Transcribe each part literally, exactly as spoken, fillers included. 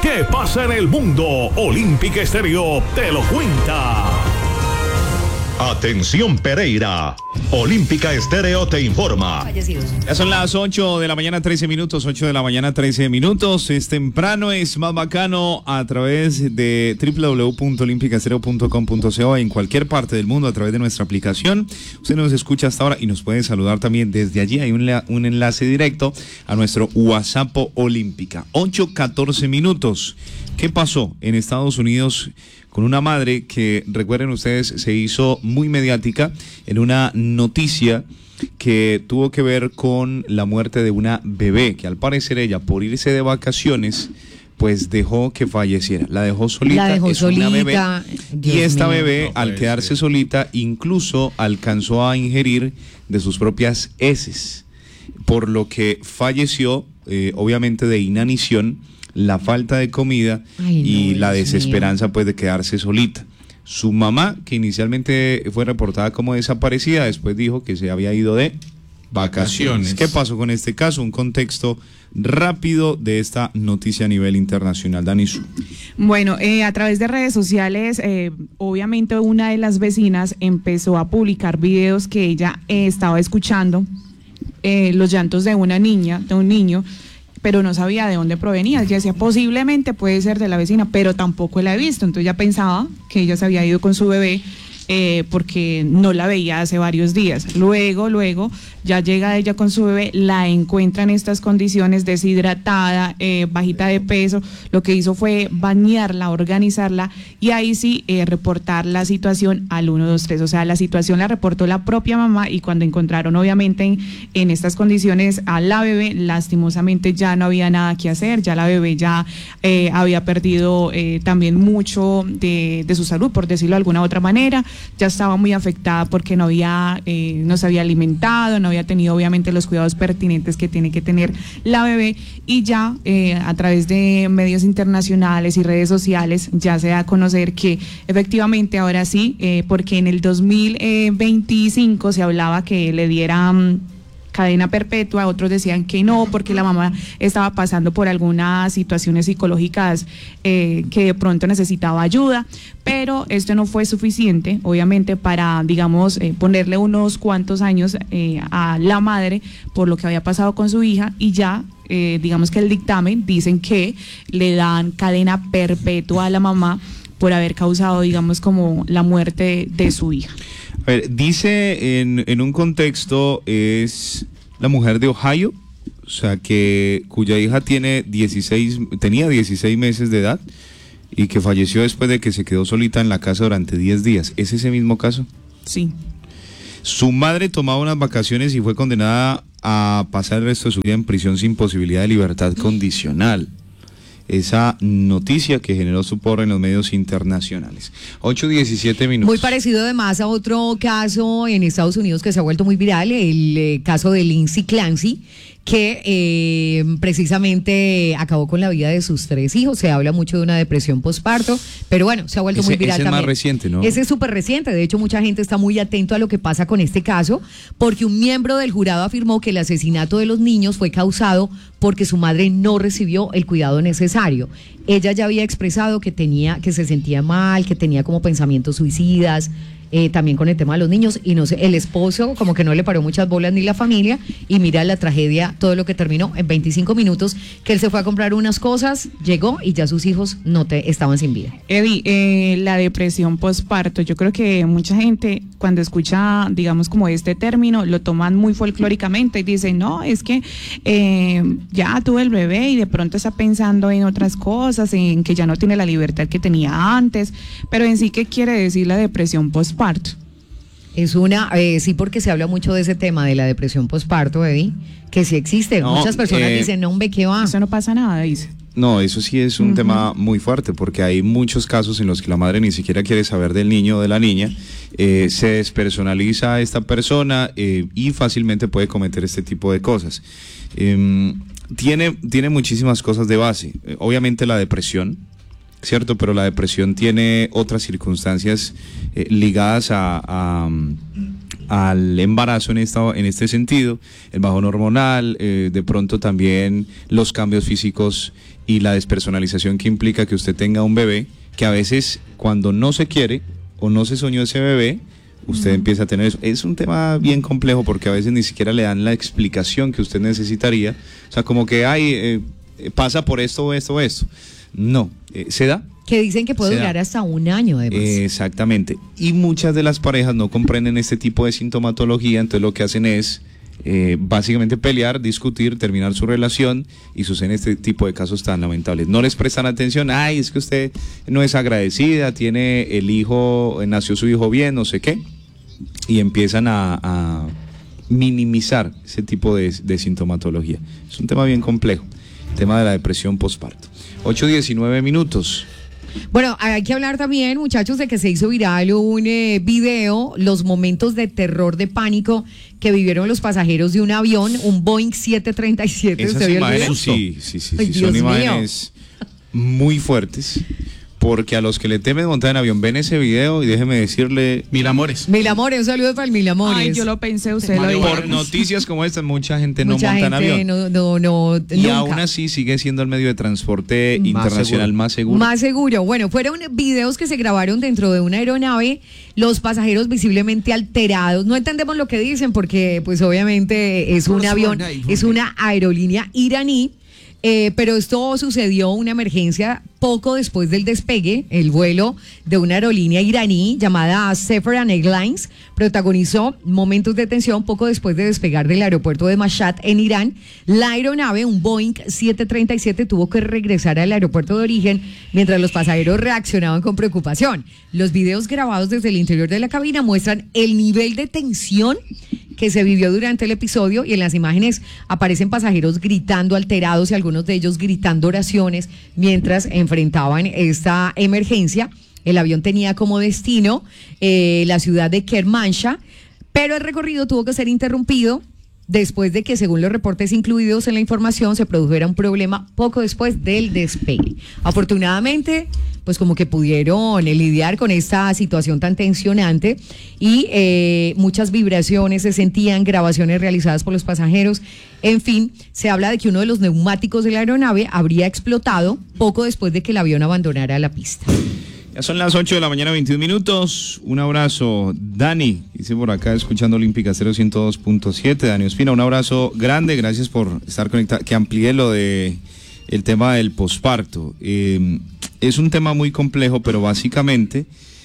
¿Qué pasa en el mundo? Olímpica Estéreo te lo cuenta. Atención Pereira, Olímpica Estéreo te informa. Ya son las ocho de la mañana, trece minutos, ocho de la mañana, trece minutos. Es temprano, es más bacano a través de doble u doble u doble u punto olímpica estéreo punto com punto co en cualquier parte del mundo a través de nuestra aplicación. Usted nos escucha hasta ahora y nos puede saludar también desde allí. Hay un, un enlace directo a nuestro WhatsApp Olímpica. ocho, catorce minutos. ¿Qué pasó en Estados Unidos con una madre que, recuerden ustedes, se hizo muy mediática en una noticia que tuvo que ver con la muerte de una bebé, que al parecer ella, por irse de vacaciones, pues dejó que falleciera. La dejó solita, la dejó es solita, una bebé, Dios y esta mío. bebé, No al puede quedarse ser. solita, incluso alcanzó a ingerir de sus propias heces, por lo que falleció, eh, obviamente de inanición, la falta de comida Ay, no, y la Dios desesperanza pues de quedarse solita. Su mamá, que inicialmente fue reportada como desaparecida, después dijo que se había ido de vacaciones. Vacaciones. ¿Qué pasó con este caso? Un contexto rápido de esta noticia a nivel internacional. Danisu. Bueno, eh, a través de redes sociales, eh, obviamente una de las vecinas empezó a publicar videos que ella eh, estaba escuchando eh, los llantos de una niña, de un niño, pero no sabía de dónde provenía. Ella decía, posiblemente puede ser de la vecina, pero tampoco la he visto. Entonces ella pensaba que ella se había ido con su bebé eh, porque no la veía hace varios días. Luego, luego, ya llega ella con su bebé, la encuentra en estas condiciones, deshidratada, eh, bajita de peso. Lo que hizo fue bañarla, organizarla y ahí sí eh, reportar la situación al uno dos tres. O sea, la situación la reportó la propia mamá y cuando encontraron obviamente en, en estas condiciones a la bebé, lastimosamente ya no había nada que hacer, ya la bebé ya eh, había perdido eh, también mucho de, de su salud, por decirlo de alguna otra manera, ya estaba muy afectada porque no había, eh, no se había alimentado, no había tenido obviamente los cuidados pertinentes que tiene que tener la bebé y ya eh, a través de medios internacionales y redes sociales ya se da a conocer que efectivamente ahora sí, eh, porque en el dos mil veinticinco se hablaba que le dieran cadena perpetua, otros decían que no, porque la mamá estaba pasando por algunas situaciones psicológicas eh, que de pronto necesitaba ayuda, pero esto no fue suficiente, obviamente, para, digamos, eh, ponerle unos cuantos años eh, a la madre por lo que había pasado con su hija y ya, eh, digamos que el dictamen dicen que le dan cadena perpetua a la mamá por haber causado, digamos, como la muerte de, de su hija. A ver, dice en, en un contexto, es la mujer de Ohio, o sea, que cuya hija tiene dieciséis, tenía dieciséis meses de edad y que falleció después de que se quedó solita en la casa durante diez días. ¿Es ese mismo caso? Sí. Su madre tomaba unas vacaciones y fue condenada a pasar el resto de su vida en prisión sin posibilidad de libertad condicional. Esa noticia que generó su porra en los medios internacionales. ocho diecisiete minutos. Muy parecido además a otro caso en Estados Unidos que se ha vuelto muy viral, el eh, caso de Lindsay Clancy, que eh, precisamente acabó con la vida de sus tres hijos. Se habla mucho de una depresión postparto, pero bueno, se ha vuelto Ese- muy viral ese es también. más reciente, ¿no? Ese es súper reciente. De hecho, mucha gente está muy atento a lo que pasa con este caso, porque un miembro del jurado afirmó que el asesinato de los niños fue causado porque su madre no recibió el cuidado necesario. Ella ya había expresado que tenía, que se sentía mal, que tenía como pensamientos suicidas. Eh, también con el tema de los niños, y no sé, el esposo como que no le paró muchas bolas ni la familia, y mira la tragedia, todo lo que terminó en veinticinco minutos, que él se fue a comprar unas cosas, llegó y ya sus hijos no te estaban sin vida. Eddie, eh, la depresión postparto, yo creo que mucha gente cuando escucha, digamos, como este término, lo toman muy folclóricamente y dicen, no, es que eh, ya tuve el bebé y de pronto está pensando en otras cosas, en que ya no tiene la libertad que tenía antes, pero en sí, ¿qué quiere decir la depresión postparto? Es una, eh, sí, porque se habla mucho de ese tema de la depresión postparto, Eddie, que sí existe. No, Muchas personas eh, dicen, no, hombre, ¿qué va? Eso no pasa nada, dice. No, eso sí es un Ujú. tema muy fuerte, porque hay muchos casos en los que la madre ni siquiera quiere saber del niño o de la niña, eh, se despersonaliza a esta persona eh, y fácilmente puede cometer este tipo de cosas. Eh, tiene, tiene muchísimas cosas de base. Eh, obviamente la depresión, ¿cierto? Pero la depresión tiene otras circunstancias eh, ligadas a, a, al embarazo en, esta, en este sentido, el bajón hormonal, eh, de pronto también los cambios físicos y la despersonalización que implica que usted tenga un bebé, que a veces cuando no se quiere o no se soñó ese bebé, usted uh-huh. empieza a tener eso. Es un tema bien complejo porque a veces ni siquiera le dan la explicación que usted necesitaría. O sea, como que, ay, eh, pasa por esto o esto o esto. No, eh, se da. Que dicen que puede durar hasta un año, además. Eh, exactamente. Y muchas de las parejas no comprenden este tipo de sintomatología, entonces lo que hacen es eh, básicamente pelear, discutir, terminar su relación y suceden este tipo de casos tan lamentables. No les prestan atención, ay, es que usted no es agradecida, tiene el hijo, nació su hijo bien, no sé qué, y empiezan a, a minimizar ese tipo de, de sintomatología. Es un tema bien complejo, el tema de la depresión postparto. ocho diecinueve minutos. Bueno, hay que hablar también, muchachos, de que se hizo viral un eh, video, los momentos de terror, de pánico que vivieron los pasajeros de un avión, un Boeing siete treinta y siete. Esas ¿Usted vio el video? imágenes, sí, sí, sí, Ay, sí, Dios son mío. imágenes muy fuertes, porque a los que le temen montar en avión, ven ese video y déjeme decirle... Mil amores. Mil Amores, un saludo para el Mil Amores. Ay, yo lo pensé, usted lo dijo. Por noticias como estas, mucha gente Mucha no monta en gente avión. no, no, no, Y nunca. aún así sigue siendo el medio de transporte Más internacional seguro. más seguro. Más seguro. Bueno, fueron videos que se grabaron dentro de una aeronave, los pasajeros visiblemente alterados. No entendemos lo que dicen porque, pues, obviamente es un avión, es una aerolínea iraní. Eh, pero esto sucedió, una emergencia, poco después del despegue. El vuelo de una aerolínea iraní llamada Sephora Airlines protagonizó momentos de tensión poco después de despegar del aeropuerto de Mashhad en Irán. La aeronave, un Boeing siete treinta y siete, tuvo que regresar al aeropuerto de origen mientras los pasajeros reaccionaban con preocupación. Los videos grabados desde el interior de la cabina muestran el nivel de tensión que se vivió durante el episodio, y en las imágenes aparecen pasajeros gritando alterados y algunos de ellos gritando oraciones mientras enfrentaban esta emergencia. El avión tenía como destino eh, la ciudad de Kermanshah, pero el recorrido tuvo que ser interrumpido después de que, según los reportes incluidos en la información, se produjera un problema poco después del despegue. Afortunadamente, pues como que pudieron eh, lidiar con esta situación tan tensionante y eh, muchas vibraciones se sentían, grabaciones realizadas por los pasajeros. En fin, se habla de que uno de los neumáticos de la aeronave habría explotado poco después de que el avión abandonara la pista. Ya son las ocho de la mañana, veintiún minutos. Un abrazo, Dani, dice por acá, escuchando Olímpica Estéreo ciento dos punto siete. Dani Ospina, un abrazo grande, gracias por estar conectado. Que amplíe lo de el tema del posparto. Eh, es un tema muy complejo, pero básicamente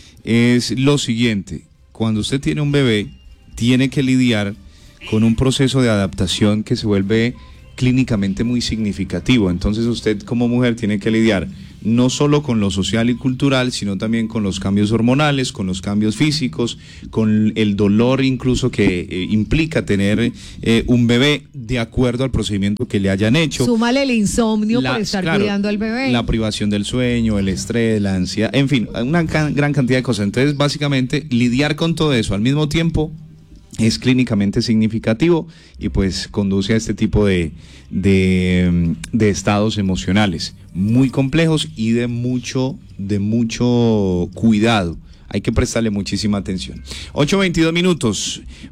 es lo siguiente: cuando usted tiene un bebé, tiene que lidiar con un proceso de adaptación que se vuelve clínicamente muy significativo. Entonces usted como mujer tiene que lidiar no solo con lo social y cultural, sino también con los cambios hormonales, con los cambios físicos, con el dolor incluso que eh, implica tener eh, un bebé de acuerdo al procedimiento que le hayan hecho. Súmale el insomnio La- por estar claro, cuidando al bebé. La privación del sueño, el estrés, la ansiedad, en fin, una can- gran cantidad de cosas. Entonces, básicamente, lidiar con todo eso al mismo tiempo es clínicamente significativo y pues conduce a este tipo de, de, de estados emocionales muy complejos y de mucho, de mucho cuidado. Hay que prestarle muchísima atención. ocho veintidós minutos.